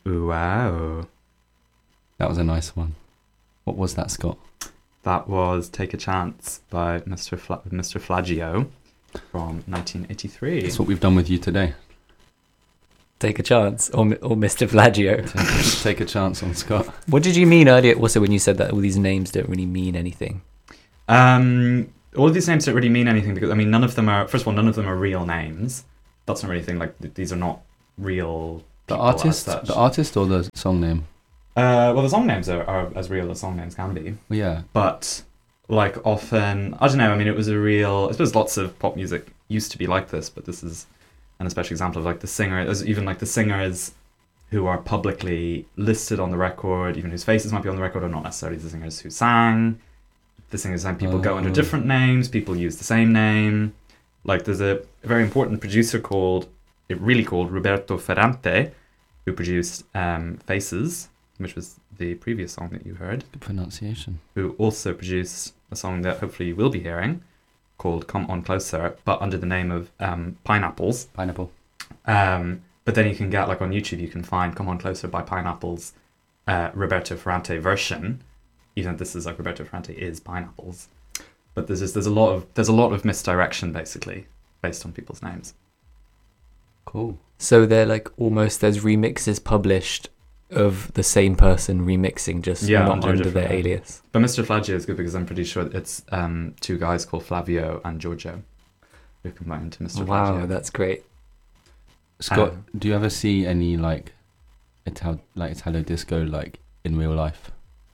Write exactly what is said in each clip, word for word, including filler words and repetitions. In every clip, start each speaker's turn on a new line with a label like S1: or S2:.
S1: Wow.
S2: That was a nice one. What was that, Scott?
S1: That was Take a Chance by Mister Fla- Mister Flagio from nineteen eighty-three.
S2: That's what we've done with you today.
S3: Take a chance, or or Mister Flagio.
S2: Take, take a chance on Scott.
S3: What did you mean earlier? Also, when you said that all these names don't really mean anything.
S1: Um, all of these names don't really mean anything because I mean none of them are. First of all, none of them are real names. That's not really a thing. Like th- these are not real.
S2: The
S1: people as
S2: artist,
S1: such.
S2: the artist, or the song name?
S1: Uh, well, the song names are, are as real as song names can be.
S2: Well, yeah.
S1: But like often, I don't know. I mean, it was a real. I suppose lots of pop music used to be like this, but this is an especially example of like the singer. There's even like the singers who are publicly listed on the record, even whose faces might be on the record, are not necessarily the singers who sang. The singers sang. People go under
S2: Oh.
S1: different names. People use the same name. Like there's a, a very important producer called, it really called Roberto Ferrante, who produced um, Faces, which was the previous song that you heard,
S2: Good pronunciation.
S1: who also produced a song that hopefully you will be hearing called Come On Closer, but under the name of um, Pineapples.
S2: Pineapple.
S1: Um, but then you can get, like on YouTube, you can find Come On Closer by Pineapples, uh, Roberto Ferrante version, even though this is like Roberto Ferrante is Pineapples. But there's just, there's a lot of there's a lot of misdirection basically based on people's names.
S2: Cool.
S3: So they're like almost there's remixes published of the same person remixing, just
S1: Yeah,
S3: not
S1: under a
S3: under
S1: different
S3: their
S1: name.
S3: alias.
S1: But Mister Flagio is good because I'm pretty sure it's um, two guys called Flavio and Giorgio who combined to Mister
S3: Wow,
S1: Flagio.
S3: that's great.
S2: Scott,
S1: Um,
S2: do you ever see any like Ital like Italo disco like in real life?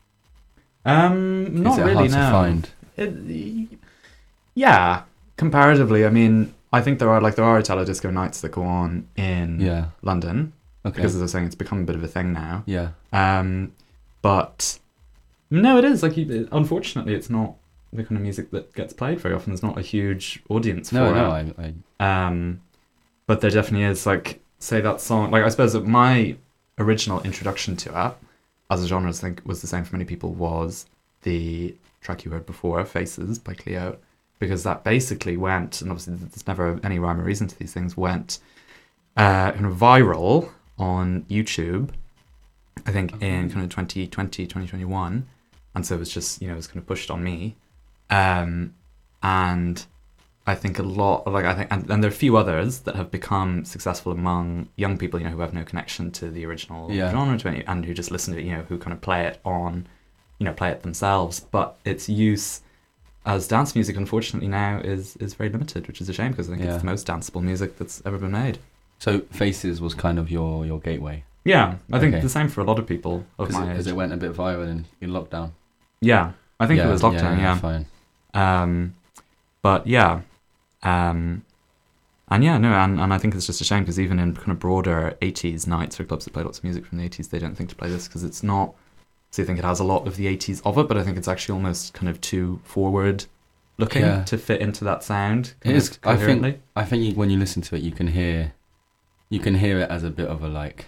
S1: Um, not
S2: Is it
S1: really.
S2: hard
S1: no.
S2: to find?
S1: It, yeah, comparatively. I mean, I think there are like there are Italo disco nights that go on in
S2: Yeah.
S1: London
S2: Okay.
S1: because, as I was saying, it's become a bit of a thing now.
S2: yeah.
S1: Um, but no, it is like you, unfortunately, it's not the kind of music that gets played very often. There's not a huge audience for
S2: No,
S1: it.
S2: no. I, I
S1: Um, but there definitely is, like, say that song, like, I suppose that my original introduction to it as a genre, I think, was the same for many people, was the track you heard before, Faces by Cleo, because that basically went, and obviously there's never any rhyme or reason to these things, went uh, kind of viral on YouTube, I think in kind of twenty twenty, twenty twenty-one, and so it was just, you know, it was kind of pushed on me. Um, and I think a lot of like I think and, and there are a few others that have become successful among young people, you know, who have no connection to the original
S2: Yeah.
S1: genre to any, and who just listen to it, you know, who kind of play it on, you know, play it themselves. But its use as dance music, unfortunately, now is is very limited, which is a shame because I think
S2: Yeah.
S1: it's the most danceable music that's ever been made.
S2: So Faces was kind of your your gateway.
S1: Yeah, I think
S2: Okay.
S1: the same for a lot of people of
S2: Because
S1: my
S2: it,
S1: age.
S2: 'cause it went a bit viral in, in lockdown.
S1: Yeah, I think
S2: yeah,
S1: it was lockdown. Yeah,
S2: Fine.
S1: Um, but yeah, um, and yeah, no, and, and I think it's just a shame because even in kind of broader eighties nights or clubs that play lots of music from the eighties, they don't think to play this because it's not. So I think it has a lot of the eighties of it, but I think it's actually almost kind of too forward looking
S2: Yeah.
S1: to fit into that sound.
S2: It
S1: kind
S2: is.
S1: of
S2: I think.
S1: coherently.
S2: I think you, when you listen to it, you can hear, you can hear it as a bit of a like,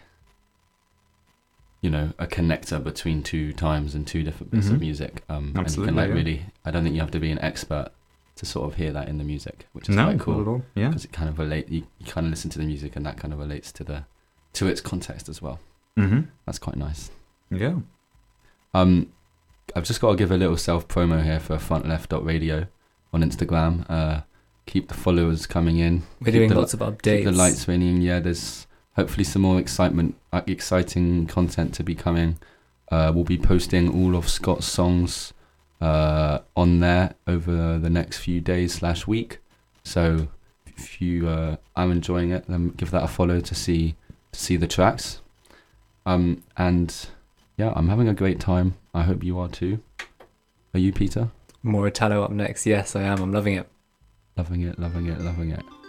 S2: you know, a connector between two times and two different bits
S1: Mhm.
S2: of music. Um,
S1: Absolutely,
S2: and you can like
S1: yeah.
S2: really. I don't think you have to be an expert to sort of hear that in the music, which is
S1: No,
S2: quite
S1: not
S2: cool
S1: at all. Yeah.
S2: because it kind of relate. You, you kind of listen to the music and that kind of relates to the, to its context as well.
S1: Mm-hmm.
S2: That's quite nice.
S1: Yeah.
S2: Um, I've just got to give a little self promo here for front left dot radio on Instagram. Uh, keep the followers coming in.
S3: We're
S2: Keep
S3: doing
S2: the,
S3: lots of updates.
S2: Keep the lights raining. Yeah, there's hopefully some more excitement, uh, exciting content to be coming. Uh, we'll be posting all of Scott's songs uh, on there over the next few days slash week. So if you uh, are enjoying it, then give that a follow to see to see the tracks. Um, and yeah, I'm having a great time. I hope you are too. Are you, Peter?
S3: More Italo up next. Yes, I am. I'm loving it.
S2: Loving it, loving it, loving it.